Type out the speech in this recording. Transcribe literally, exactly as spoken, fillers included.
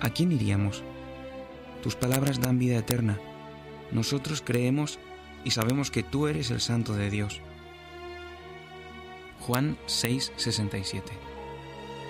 ¿a quién iríamos? Tus palabras dan vida eterna. Nosotros creemos y sabemos que tú eres el Santo de Dios. Juan seis, sesenta y siete.